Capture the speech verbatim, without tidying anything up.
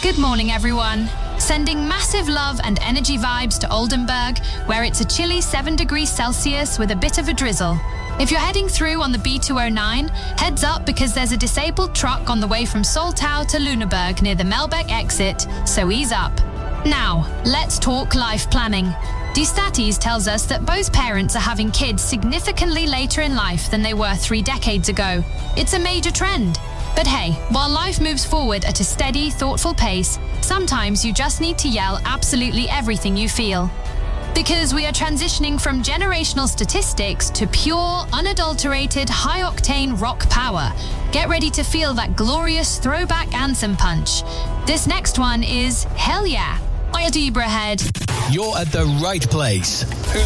Good morning, everyone. Sending massive love and energy vibes to Oldenburg, where it's a chilly seven degrees Celsius with a bit of a drizzle. If you're heading through on the B two oh nine, heads up because there's a disabled truck on the way from Soltau to Lüneburg near the Melbeck exit, so ease up. Now, let's talk life planning. Distatis tells us that both parents are having kids significantly later in life than they were three decades ago. It's a major trend. But hey, while life moves forward at a steady, thoughtful pace, sometimes you just need to yell absolutely everything you feel. Because we are transitioning from generational statistics to pure, unadulterated, high-octane rock power. Get ready to feel that glorious throwback anthem punch. This next one is Hell Yeah by Adibrahead. You're at the right place.